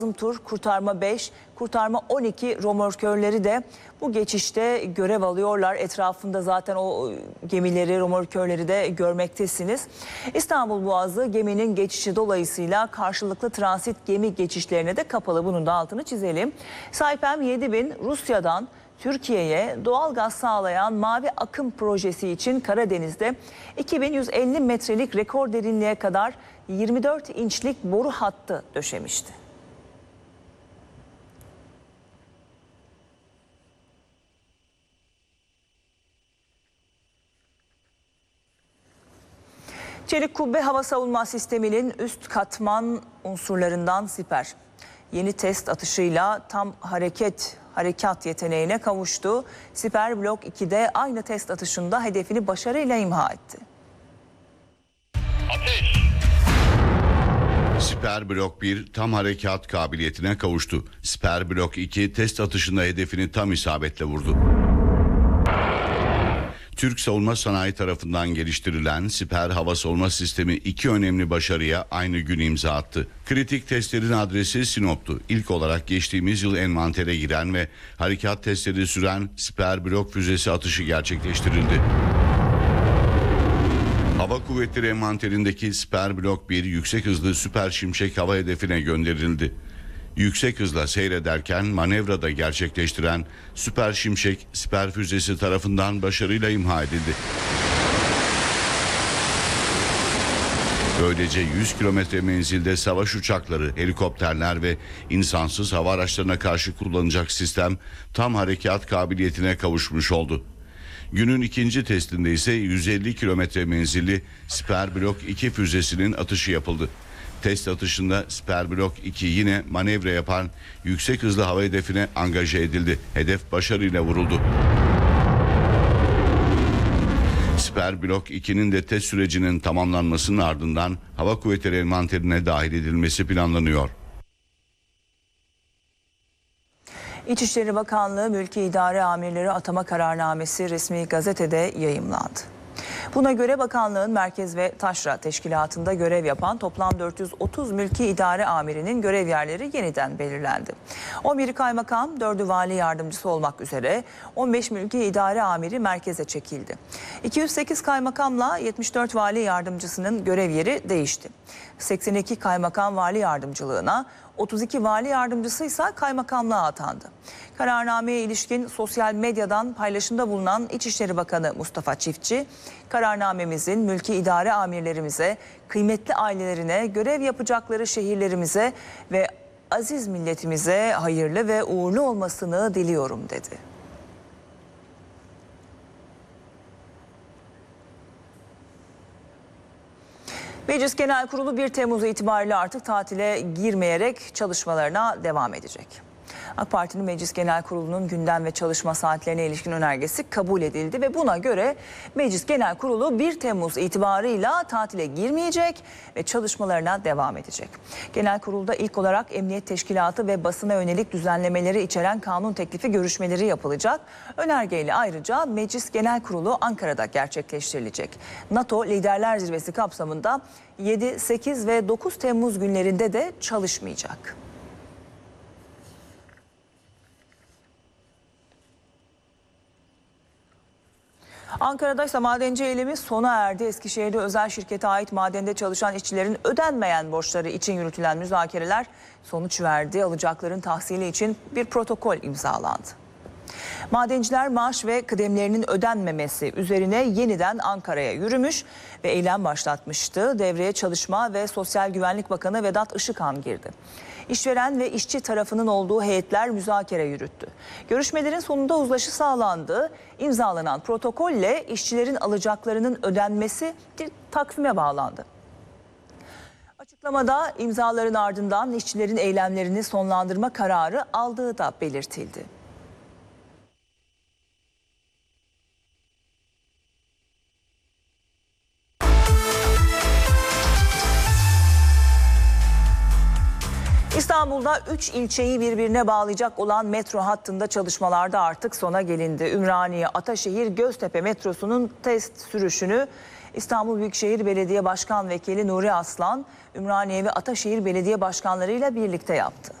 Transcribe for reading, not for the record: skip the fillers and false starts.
Tur, Kurtarma 5, Kurtarma 12 römorkörleri de bu geçişte görev alıyorlar. Etrafında zaten o gemileri, römorkörleri de görmektesiniz. İstanbul Boğazı geminin geçişi dolayısıyla karşılıklı transit gemi geçişlerine de kapalı. Bunun da altını çizelim. Saipem 7000 Rusya'dan Türkiye'ye doğal gaz sağlayan Mavi Akım projesi için Karadeniz'de 2150 metrelik rekor derinliğe kadar 24 inçlik boru hattı döşemişti. Çelik Kubbe Hava Savunma Sistemi'nin üst katman unsurlarından Siper yeni test atışıyla tam harekat yeteneğine kavuştu. Siper Blok 2'de aynı test atışında hedefini başarıyla imha etti. Ateş! Siper Blok 1 tam harekat kabiliyetine kavuştu. Siper Blok 2 test atışında hedefini tam isabetle vurdu. Türk savunma sanayi tarafından geliştirilen Siper hava savunma sistemi iki önemli başarıya aynı gün imza attı. Kritik testlerin adresi Sinop'tu. İlk olarak geçtiğimiz yıl envantere giren ve harekat testleri süren Siper Blok füzesi atışı gerçekleştirildi. Hava Kuvvetleri envanterindeki Siper Blok 1 yüksek hızlı Süper Şimşek hava hedefine gönderildi. Yüksek hızla seyrederken manevrada gerçekleştiren Süper Şimşek siper füzesi tarafından başarıyla imha edildi. Böylece 100 kilometre menzilde savaş uçakları, helikopterler ve insansız hava araçlarına karşı kullanılacak sistem tam harekat kabiliyetine kavuşmuş oldu. Günün ikinci testinde ise 150 kilometre menzilli Siper Blok 2 füzesinin atışı yapıldı. Test atışında Siper Blok 2 yine manevra yapan yüksek hızlı hava hedefine angaje edildi. Hedef başarıyla vuruldu. Siper Blok 2'nin de test sürecinin tamamlanmasının ardından Hava Kuvvetleri envanterine dahil edilmesi planlanıyor. İçişleri Bakanlığı Mülki İdare Amirleri atama kararnamesi resmi gazetede yayımlandı. Buna göre bakanlığın Merkez ve Taşra Teşkilatı'nda görev yapan toplam 430 mülki idare amirinin görev yerleri yeniden belirlendi. 11'i kaymakam, 4'ü vali yardımcısı olmak üzere 15 mülki idare amiri merkeze çekildi. 208 kaymakamla 74 vali yardımcısının görev yeri değişti. 82 kaymakam vali yardımcılığına, 32 vali yardımcısı ise kaymakamlığa atandı. Kararnameye ilişkin sosyal medyadan paylaşımda bulunan İçişleri Bakanı Mustafa Çiftçi, kararnamemizin mülki idare amirlerimize, kıymetli ailelerine, görev yapacakları şehirlerimize ve aziz milletimize hayırlı ve uğurlu olmasını diliyorum dedi. Meclis Genel Kurulu 1 Temmuz itibariyle artık tatile girmeyerek çalışmalarına devam edecek. AK Parti'nin Meclis Genel Kurulu'nun gündem ve çalışma saatlerine ilişkin önergesi kabul edildi ve buna göre Meclis Genel Kurulu 1 Temmuz itibarıyla tatile girmeyecek ve çalışmalarına devam edecek. Genel Kurul'da ilk olarak Emniyet Teşkilatı ve basına yönelik düzenlemeleri içeren kanun teklifi görüşmeleri yapılacak. Önergeyle ayrıca Meclis Genel Kurulu Ankara'da gerçekleştirilecek. NATO Liderler Zirvesi kapsamında 7, 8 ve 9 Temmuz günlerinde de çalışmayacak. Ankara'da ise madenci eylemi sona erdi. Eskişehir'de özel şirkete ait madende çalışan işçilerin ödenmeyen borçları için yürütülen müzakereler sonuç verdi. Alacakların tahsili için bir protokol imzalandı. Madenciler maaş ve kıdemlerinin ödenmemesi üzerine yeniden Ankara'ya yürümüş ve eylem başlatmıştı. Devreye Çalışma ve Sosyal Güvenlik Bakanı Vedat Işıkhan girdi. İşveren ve işçi tarafının olduğu heyetler müzakere yürüttü. Görüşmelerin sonunda uzlaşı sağlandı. İmzalanan protokolle işçilerin alacaklarının ödenmesi bir takvime bağlandı. Açıklamada imzaların ardından işçilerin eylemlerini sonlandırma kararı aldığı da belirtildi. İstanbul'da 3 ilçeyi birbirine bağlayacak olan metro hattında çalışmalarda artık sona gelindi. Ümraniye, Ataşehir, Göztepe metrosunun test sürüşünü İstanbul Büyükşehir Belediye Başkan Vekili Nuri Aslan, Ümraniye ve Ataşehir Belediye Başkanlarıyla birlikte yaptı.